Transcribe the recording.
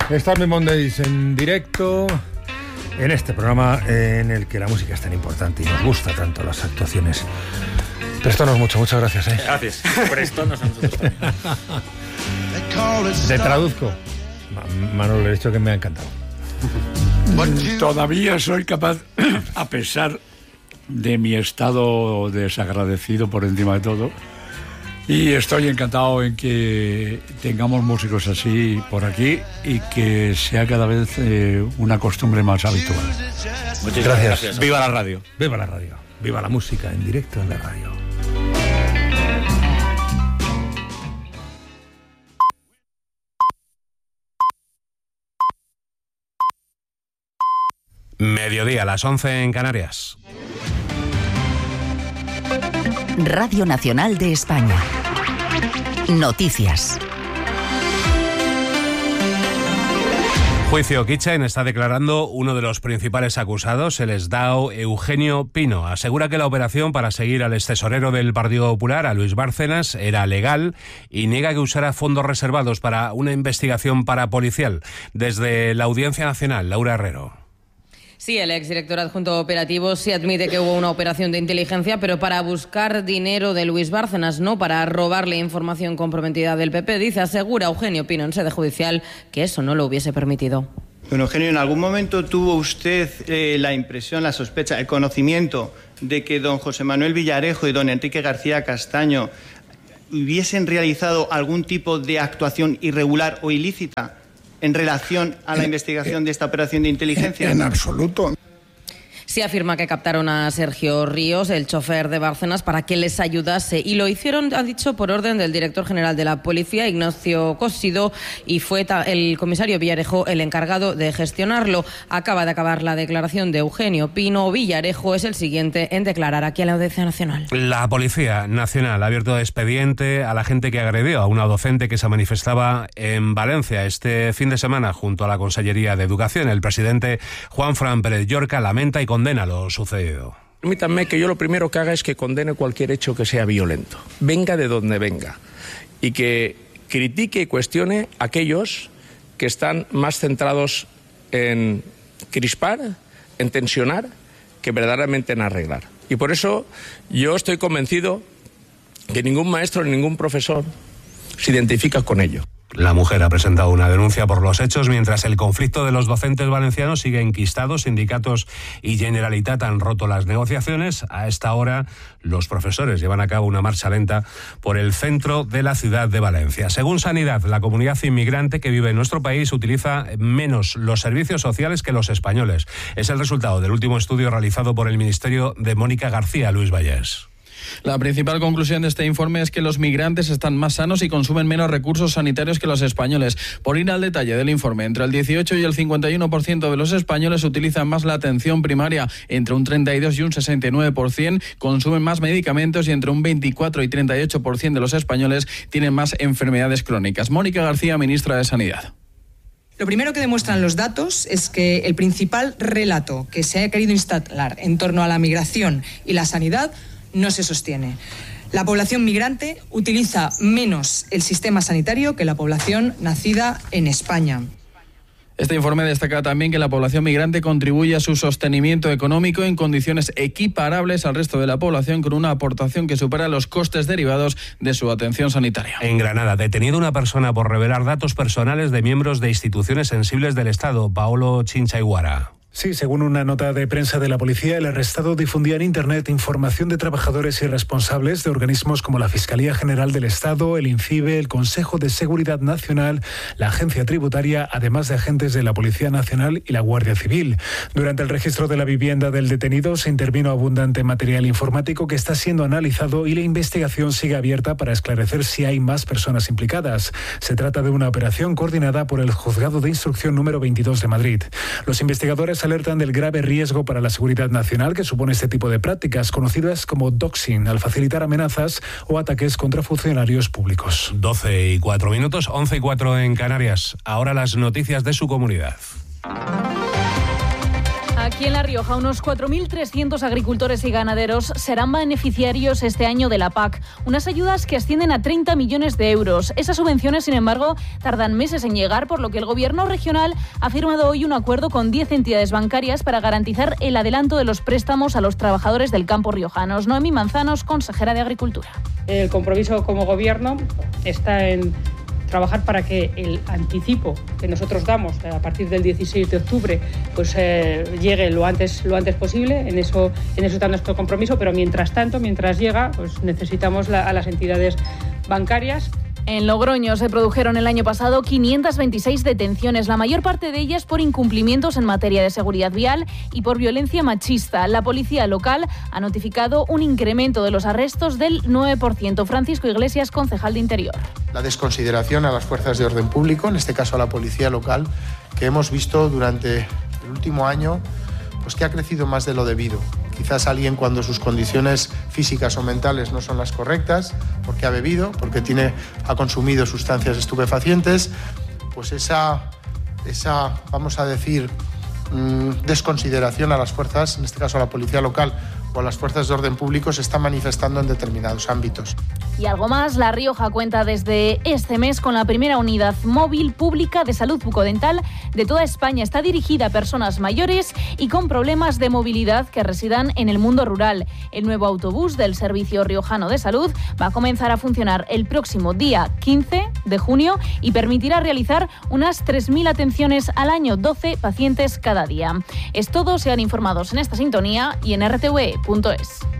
Stormy Mondays en directo en este programa en el que la música es tan importante y nos gusta tanto las actuaciones. Prestonos mucho, muchas gracias. Gracias. Prestonos a nosotros también. Te traduzco. Manolo, le he dicho que me ha encantado. Todavía soy capaz, a pesar de mi estado desagradecido por encima de todo, y estoy encantado en que tengamos músicos así por aquí y que sea cada vez una costumbre más habitual. Muchas gracias. Viva la radio. Viva la radio. Viva la música en directo en la radio. Mediodía, a las 11 en Canarias. Radio Nacional de España. Noticias. Juicio. Kitchen está declarando uno de los principales acusados, el exdao Eugenio Pino. Asegura que la operación para seguir al extesorero del Partido Popular, a Luis Bárcenas, era legal y niega que usara fondos reservados para una investigación parapolicial. Desde la Audiencia Nacional, Laura Herrero. Sí, el exdirector adjunto operativo sí admite que hubo una operación de inteligencia, pero para buscar dinero de Luis Bárcenas, no para robarle información comprometida del PP. Dice, asegura Eugenio Pino en sede judicial, que eso no lo hubiese permitido. Bueno, Eugenio, ¿en algún momento tuvo usted la impresión, la sospecha, el conocimiento de que don José Manuel Villarejo y don Enrique García Castaño hubiesen realizado algún tipo de actuación irregular o ilícita en relación a la investigación de esta operación de inteligencia? En absoluto. Sí afirma que captaron a Sergio Ríos, el chofer de Bárcenas, para que les ayudase. Y lo hicieron, ha dicho, por orden del director general de la Policía, Ignacio Cósido, y fue el comisario Villarejo el encargado de gestionarlo. Acaba de acabar la declaración de Eugenio Pino. Villarejo es el siguiente en declarar aquí en la Audiencia Nacional. La Policía Nacional ha abierto expediente a la gente que agredió a una docente que se manifestaba en Valencia este fin de semana junto a la Consellería de Educación. El presidente Juanfran Pérez Llorca lamenta y condena lo sucedido. Permítanme que yo lo primero que haga es que condene cualquier hecho que sea violento, venga de donde venga, y que critique y cuestione a aquellos que están más centrados en crispar, en tensionar, que verdaderamente en arreglar. Y por eso yo estoy convencido que ningún maestro ni ningún profesor se identifica con ello. La mujer ha presentado una denuncia por los hechos, mientras el conflicto de los docentes valencianos sigue enquistado. Sindicatos y Generalitat han roto las negociaciones. A esta hora, los profesores llevan a cabo una marcha lenta por el centro de la ciudad de Valencia. Según Sanidad, la comunidad inmigrante que vive en nuestro país utiliza menos los servicios sociales que los españoles. Es el resultado del último estudio realizado por el Ministerio de Mónica García, Luis Vallés. La principal conclusión de este informe es que los migrantes están más sanos y consumen menos recursos sanitarios que los españoles. Por ir al detalle del informe, entre el 18 y el 51% de los españoles utilizan más la atención primaria, entre un 32 y un 69% consumen más medicamentos y entre un 24 y 38% de los españoles tienen más enfermedades crónicas. Mónica García, ministra de Sanidad. Lo primero que demuestran los datos es que el principal relato que se ha querido instalar en torno a la migración y la sanidad no se sostiene. La población migrante utiliza menos el sistema sanitario que la población nacida en España. Este informe destaca también que la población migrante contribuye a su sostenimiento económico en condiciones equiparables al resto de la población, con una aportación que supera los costes derivados de su atención sanitaria. En Granada, detenido una persona por revelar datos personales de miembros de instituciones sensibles del Estado. Paolo Chinchaiguara. Sí, según una nota de prensa de la policía, el arrestado difundía en Internet información de trabajadores y responsables de organismos como la Fiscalía General del Estado, el INCIBE, el Consejo de Seguridad Nacional, la Agencia Tributaria, además de agentes de la Policía Nacional y la Guardia Civil. Durante el registro de la vivienda del detenido se intervino abundante material informático que está siendo analizado y la investigación sigue abierta para esclarecer si hay más personas implicadas. Se trata de una operación coordinada por el Juzgado de Instrucción número 22 de Madrid. Los investigadores alertan del grave riesgo para la seguridad nacional que supone este tipo de prácticas, conocidas como doxing, al facilitar amenazas o ataques contra funcionarios públicos. 12:04, 11:04 en Canarias. Ahora las noticias de su comunidad. Aquí en La Rioja, unos 4.300 agricultores y ganaderos serán beneficiarios este año de la PAC. Unas ayudas que ascienden a 30 millones de euros. Esas subvenciones, sin embargo, tardan meses en llegar, por lo que el Gobierno regional ha firmado hoy un acuerdo con 10 entidades bancarias para garantizar el adelanto de los préstamos a los trabajadores del campo riojanos. Noemí Manzanos, consejera de Agricultura. El compromiso como Gobierno está en trabajar para que el anticipo que nosotros damos a partir del 16 de octubre pues llegue lo antes posible. En eso está nuestro compromiso, pero mientras tanto, mientras llega, pues necesitamos a las entidades bancarias. En Logroño se produjeron el año pasado 526 detenciones, la mayor parte de ellas por incumplimientos en materia de seguridad vial y por violencia machista. La policía local ha notificado un incremento de los arrestos del 9%. Francisco Iglesias, concejal de Interior. La desconsideración a las fuerzas de orden público, en este caso a la policía local, que hemos visto durante el último año, pues que ha crecido más de lo debido. Quizás alguien, cuando sus condiciones físicas o mentales no son las correctas, porque ha bebido, porque ha consumido sustancias estupefacientes, pues esa vamos a decir, desconsideración a las fuerzas, en este caso a la policía local o a las fuerzas de orden público, se está manifestando en determinados ámbitos. Y algo más, La Rioja cuenta desde este mes con la primera unidad móvil pública de salud bucodental de toda España. Está dirigida a personas mayores y con problemas de movilidad que residan en el mundo rural. El nuevo autobús del Servicio Riojano de Salud va a comenzar a funcionar el próximo día 15 de junio y permitirá realizar unas 3.000 atenciones al año, 12 pacientes cada día. Es todo, sean informados en esta sintonía y en rtve.es.